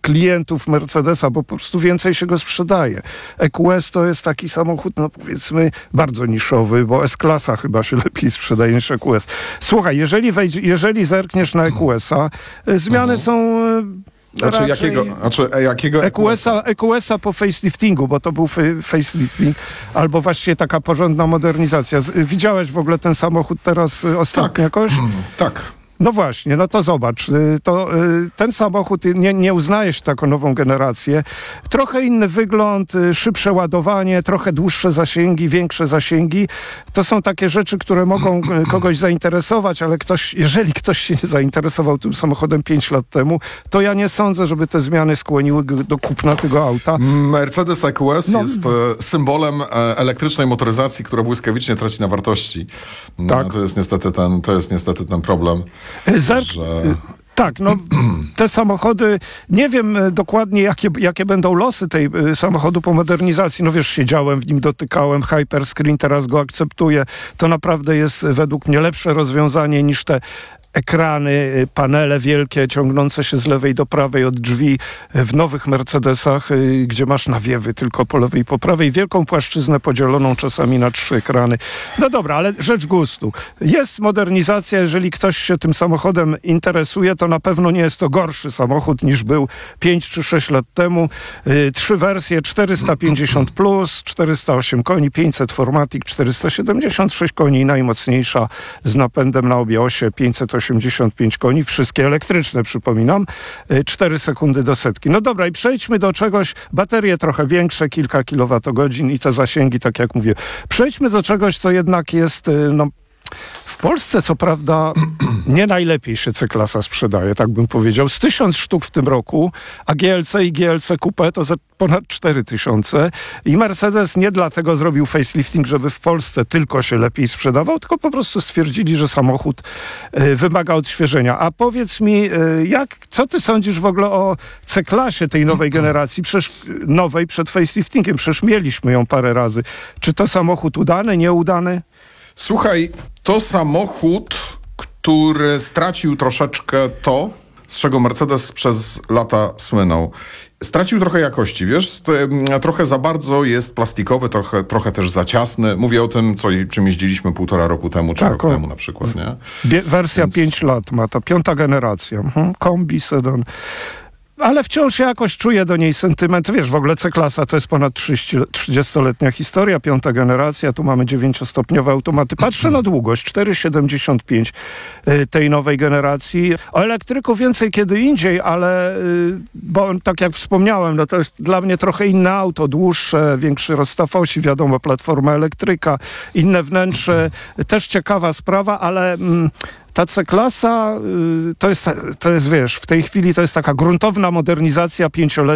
klientów Mercedesa, bo po prostu więcej się go sprzedaje. EQS to jest taki samochód, no powiedzmy, bardzo niszowy, bo S-klasa chyba się lepiej sprzedaje niż EQS. Słuchaj, jeżeli zerkniesz na EQS-a, zmiany są... jakiego EQS-a po faceliftingu, bo to był facelifting, albo właściwie taka porządna modernizacja. Widziałeś w ogóle ten samochód teraz ostatnio jakoś? Tak. No właśnie, no to zobacz, ten samochód nie uznaje się taką nową generację. Trochę inny wygląd, szybsze ładowanie, trochę dłuższe zasięgi, większe zasięgi. To są takie rzeczy, które mogą kogoś zainteresować, ale jeżeli ktoś się nie zainteresował tym samochodem 5 lat temu, to ja nie sądzę, żeby te zmiany skłoniły do kupna tego auta. Mercedes EQS jest symbolem elektrycznej motoryzacji, która błyskawicznie traci na wartości. Tak. To jest niestety ten problem. Tak, no te samochody, nie wiem dokładnie jakie będą losy tej samochodu po modernizacji. No wiesz, siedziałem w nim, dotykałem, Hyperscreen, teraz go akceptuję. To naprawdę jest według mnie lepsze rozwiązanie niż te ekrany, panele wielkie, ciągnące się z lewej do prawej od drzwi w nowych Mercedesach, gdzie masz nawiewy tylko po lewej i po prawej. Wielką płaszczyznę podzieloną czasami na 3 ekrany. No dobra, ale rzecz gustu. Jest modernizacja, jeżeli ktoś się tym samochodem interesuje, to na pewno nie jest to gorszy samochód niż był 5 czy 6 lat temu. 3 wersje, 450 plus, 408 koni, 500 Formatic, 476 koni i najmocniejsza z napędem na obie osie, 585 koni, wszystkie elektryczne, przypominam, 4 sekundy do setki. No dobra, i przejdźmy do czegoś, baterie trochę większe, kilka kilowatogodzin i te zasięgi, tak jak mówię. Przejdźmy do czegoś, co jednak jest, w Polsce co prawda nie najlepiej się C-klasa sprzedaje, tak bym powiedział. Z 1000 sztuk w tym roku, a GLC i GLC Coupe to za ponad 4000. I Mercedes nie dlatego zrobił facelifting, żeby w Polsce tylko się lepiej sprzedawał, tylko po prostu stwierdzili, że samochód wymaga odświeżenia. A powiedz mi, co ty sądzisz w ogóle o C-klasie tej nowej generacji, przecież nowej przed faceliftingiem? Przecież mieliśmy ją parę razy. Czy to samochód udany, nieudany? Słuchaj, to samochód, który stracił troszeczkę to, z czego Mercedes przez lata słynął. Stracił trochę jakości, wiesz? Trochę za bardzo jest plastikowy, trochę też za ciasny. Mówię o tym, czym jeździliśmy 1,5 roku temu, czy rok temu na przykład, nie? Wersja 5 lat ma, to 5. generacja. Kombi, sedan. Ale wciąż jakoś czuję do niej sentyment. Wiesz, w ogóle C-klasa to jest ponad 30-letnia historia, 5. generacja. Tu mamy 9-stopniowe automaty. Patrzę na długość, 4,75 tej nowej generacji. O elektryku więcej kiedy indziej, ale bo tak jak wspomniałem, no to jest dla mnie trochę inne auto, dłuższe, większy rozstaw osi, wiadomo, platforma elektryka, inne wnętrze. Też ciekawa sprawa, ale... Ta C-klasa to jest, wiesz, w tej chwili to jest taka gruntowna modernizacja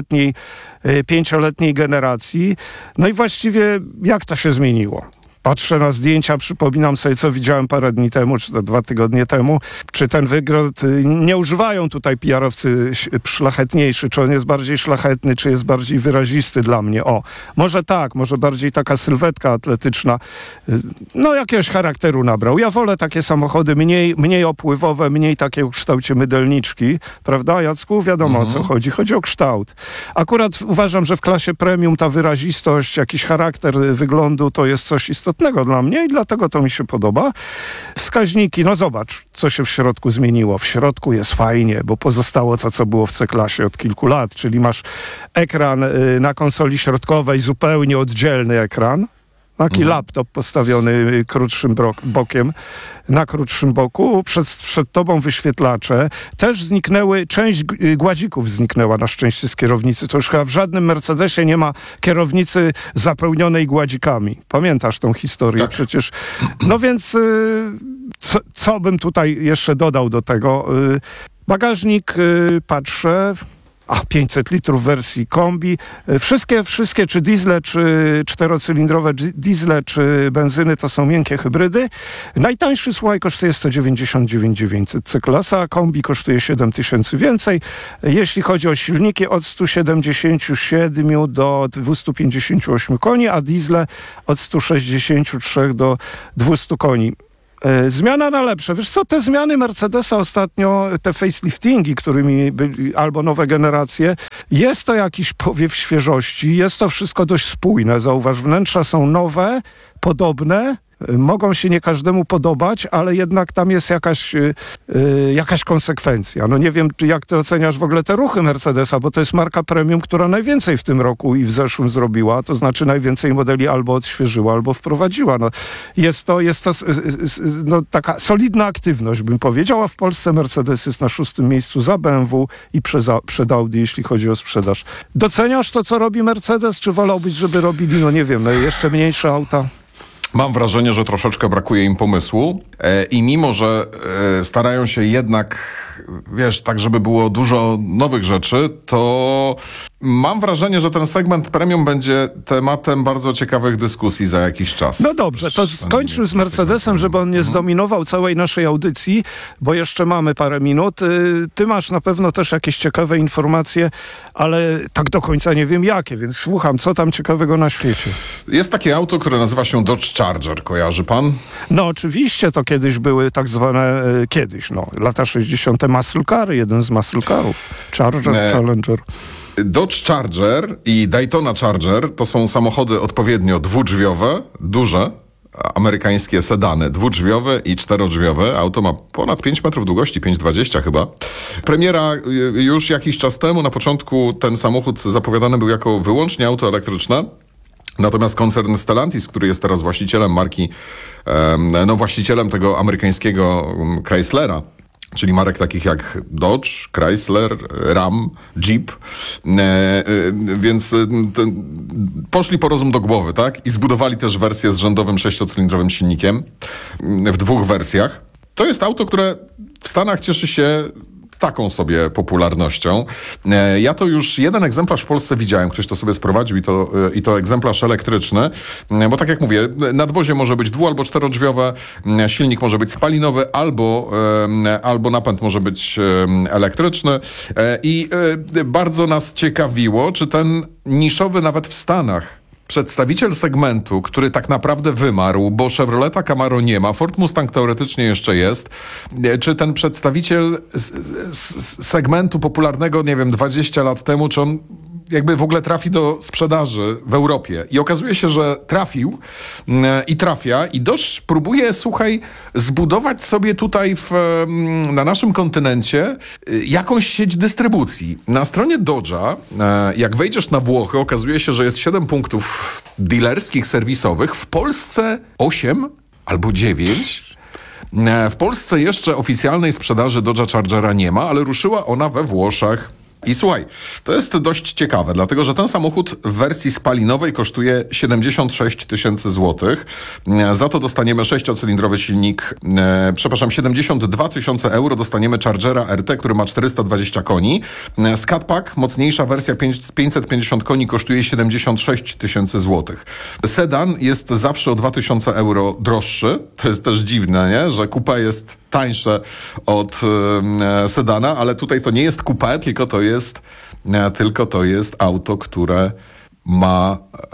5-letniej generacji. No i właściwie jak to się zmieniło? Patrzę na zdjęcia, przypominam sobie, co widziałem parę dni temu, czy to 2 tygodnie temu. Czy ten wygląd, nie używają tutaj PR-owcy szlachetniejszy, czy on jest bardziej szlachetny, czy jest bardziej wyrazisty dla mnie. Może tak, może bardziej taka sylwetka atletyczna. No jakiegoś charakteru nabrał. Ja wolę takie samochody mniej opływowe, mniej takie o kształcie mydelniczki. Prawda, Jacku? Wiadomo o co chodzi. Chodzi o kształt. Akurat uważam, że w klasie premium ta wyrazistość, jakiś charakter wyglądu to jest coś istotnego dla mnie i dlatego to mi się podoba. Wskaźniki, no zobacz, co się w środku zmieniło. W środku jest fajnie, bo pozostało to, co było w C-klasie od kilku lat, czyli masz ekran na konsoli środkowej, zupełnie oddzielny ekran. Taki laptop postawiony krótszym bokiem, na krótszym boku, przed tobą wyświetlacze. Też część gładzików zniknęła na szczęście z kierownicy. To już chyba w żadnym Mercedesie nie ma kierownicy zapełnionej gładzikami. Pamiętasz tą historię? Tak. Przecież. No więc co bym tutaj jeszcze dodał do tego? Bagażnik, patrzę... 500 litrów w wersji kombi. Wszystkie czy diesle, czy 4-cylindrowe diesle, czy benzyny to są miękkie hybrydy. Najtańszy, słuchaj, kosztuje 199 900. C-klasa, kombi kosztuje 7 000 więcej. Jeśli chodzi o silniki, od 177 do 258 koni, a diesle od 163 do 200 koni. Zmiana na lepsze. Wiesz co, te zmiany Mercedesa ostatnio, te faceliftingi, którymi byli, albo nowe generacje, jest to jakiś powiew świeżości, jest to wszystko dość spójne. Zauważ, wnętrza są nowe, podobne, mogą się nie każdemu podobać, ale jednak tam jest jakaś konsekwencja. No nie wiem, jak ty oceniasz w ogóle te ruchy Mercedesa, bo to jest marka premium, która najwięcej w tym roku i w zeszłym zrobiła, to znaczy najwięcej modeli albo odświeżyła, albo wprowadziła. No, jest to no, taka solidna aktywność, bym powiedział, a w Polsce Mercedes jest na 6. miejscu za BMW i przed Audi, jeśli chodzi o sprzedaż. Doceniasz to, co robi Mercedes, czy wolałbyś, żeby robili, no nie wiem, no, jeszcze mniejsze auta? Mam wrażenie, że troszeczkę brakuje im pomysłu i mimo, że starają się jednak, wiesz, tak żeby było dużo nowych rzeczy, to mam wrażenie, że ten segment premium będzie tematem bardzo ciekawych dyskusji za jakiś czas. No dobrze, to skończmy z Mercedesem, żeby on nie zdominował całej naszej audycji, bo jeszcze mamy parę minut. Ty masz na pewno też jakieś ciekawe informacje, ale tak do końca nie wiem jakie, więc słucham, co tam ciekawego na świecie. Jest takie auto, które nazywa się Dodge Charger, kojarzy pan? No oczywiście, to kiedyś były tak zwane, lata 60. muscle cary, jeden z muscle carów. Challenger. Dodge Charger i Daytona Charger to są samochody odpowiednio dwudrzwiowe, duże, amerykańskie sedany, dwudrzwiowe i czterodrzwiowe. Auto ma ponad 5 metrów długości, 5,20 chyba. Premiera już jakiś czas temu, na początku ten samochód zapowiadany był jako wyłącznie auto elektryczne. Natomiast koncern Stellantis, który jest teraz właścicielem marki, właścicielem tego amerykańskiego Chryslera, czyli marek takich jak Dodge, Chrysler, Ram, Jeep, więc poszli po rozum do głowy, tak? I zbudowali też wersję z rzędowym 6-cylindrowym silnikiem w 2 wersjach. To jest auto, które w Stanach cieszy się taką popularnością. Ja to już jeden egzemplarz w Polsce widziałem, ktoś to sobie sprowadził i to egzemplarz elektryczny, bo tak jak mówię, nadwozie może być dwu- albo czterodrzwiowe, silnik może być spalinowy, albo napęd może być elektryczny i bardzo nas ciekawiło, czy ten niszowy nawet w Stanach przedstawiciel segmentu, który tak naprawdę wymarł, bo Chevroleta Camaro nie ma, Ford Mustang teoretycznie jeszcze jest, czy ten przedstawiciel segmentu popularnego, 20 lat temu, czy on jakby w ogóle trafi do sprzedaży w Europie. I okazuje się, że trafił i trafia i Dodge próbuje, zbudować sobie tutaj na naszym kontynencie jakąś sieć dystrybucji. Na stronie Dodge'a, jak wejdziesz na Włochy, okazuje się, że jest 7 punktów dealerskich, serwisowych. W Polsce 8 albo 9. W Polsce jeszcze oficjalnej sprzedaży Dodge'a Chargera nie ma, ale ruszyła ona we Włoszech. I słuchaj, to jest dość ciekawe, dlatego że ten samochód w wersji spalinowej kosztuje 76 000 złotych. Za to dostaniemy 6-cylindrowy silnik, 72 000 euro dostaniemy Chargera RT, który ma 420 koni. Skatpack, mocniejsza wersja 550 koni kosztuje 76 000 złotych. Sedan jest zawsze o 2000 euro droższy. To jest też dziwne, nie? Że coupe jest tańsze od sedana, ale tutaj to nie jest coupé, tylko to jest auto, które ma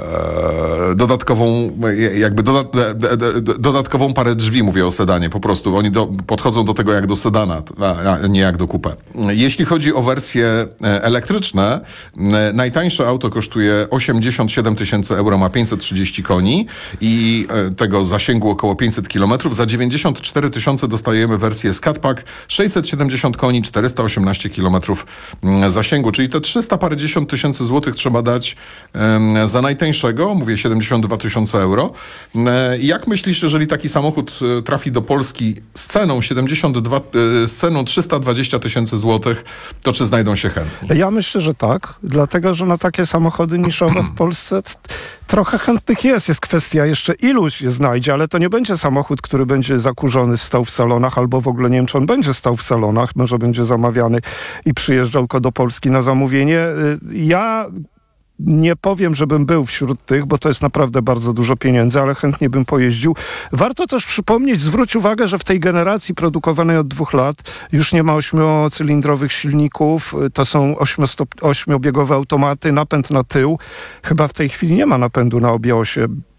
dodatkową parę drzwi, mówię o sedanie. Po prostu oni podchodzą do tego jak do sedana, a nie jak do coupé. Jeśli chodzi o wersje elektryczne, najtańsze auto kosztuje 87 000 euro, ma 530 koni i tego zasięgu około 500 km. Za 94 000 dostajemy wersję Skatpack, 670 koni, 418 km zasięgu, czyli te 300 parędziesiąt tysięcy złotych trzeba dać za najtańszego, mówię 72 000 euro. Jak myślisz, jeżeli taki samochód trafi do Polski z ceną 320 000 złotych, to czy znajdą się chętni? Ja myślę, że tak, dlatego, że na takie samochody niszowe w Polsce trochę chętnych jest. Jest kwestia jeszcze iluś je znajdzie, ale to nie będzie samochód, który będzie zakurzony, stał w salonach, albo w ogóle nie wiem, czy on będzie stał w salonach, może będzie zamawiany i przyjeżdżał tylko do Polski na zamówienie. Ja nie powiem, żebym był wśród tych, bo to jest naprawdę bardzo dużo pieniędzy, ale chętnie bym pojeździł. Warto też przypomnieć, zwróć uwagę, że w tej generacji produkowanej od 2 lat już nie ma 8-cylindrowych silników, to są 8-biegowe automaty, napęd na tył. Chyba w tej chwili nie ma napędu na obie osie.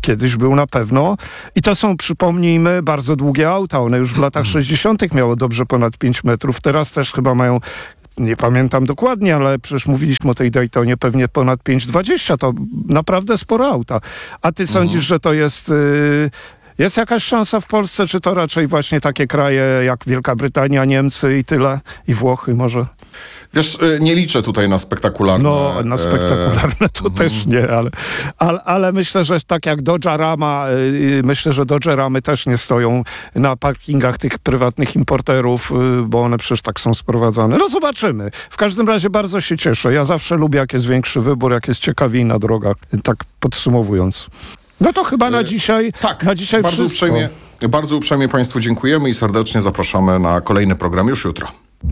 kiedyś był na pewno. I to są, przypomnijmy, bardzo długie auta. One już w latach 60. miało dobrze ponad 5 metrów. Teraz też chyba mają, nie pamiętam dokładnie, ale przecież mówiliśmy o tej Daytonie, pewnie ponad 5,20. To naprawdę sporo auta. A ty sądzisz, że to jest... Jest jakaś szansa w Polsce, czy to raczej właśnie takie kraje jak Wielka Brytania, Niemcy i tyle, i Włochy może? Wiesz, nie liczę tutaj na spektakularne... No, na spektakularne to też nie, ale myślę, że tak jak Dodge Rama, myślę, że Dodge Ramy też nie stoją na parkingach tych prywatnych importerów, bo one przecież tak są sprowadzane. No zobaczymy. W każdym razie bardzo się cieszę. Ja zawsze lubię, jak jest większy wybór, jak jest ciekawiej na drogach. Tak podsumowując. No to chyba na dzisiaj. Tak, na dzisiaj bardzo uprzejmie Państwu dziękujemy i serdecznie zapraszamy na kolejny program już jutro.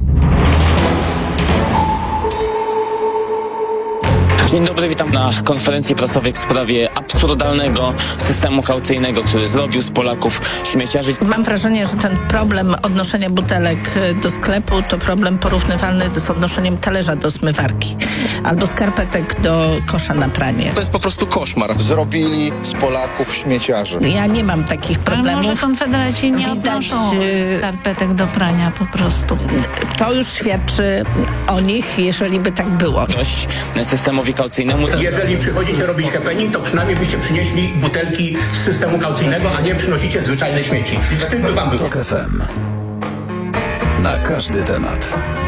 Dzień dobry, witam na konferencji prasowej w sprawie absurdalnego systemu kaucyjnego, który zrobił z Polaków śmieciarzy. Mam wrażenie, że ten problem odnoszenia butelek do sklepu to problem porównywalny z odnoszeniem talerza do zmywarki albo skarpetek do kosza na pranie. To jest po prostu koszmar. Zrobili z Polaków śmieciarzy. Ja nie mam takich problemów. Ale może konfederaci nie odnoszą skarpetek do prania po prostu. To już świadczy o nich, jeżeli by tak było. Dość systemowi kaucyjnemu. Jeżeli przychodzicie robić happening, to przynajmniej byście przynieśli butelki z systemu kaucyjnego, a nie przynosicie zwyczajne śmieci. Wstyd by wam było. TOK FM. Na każdy temat.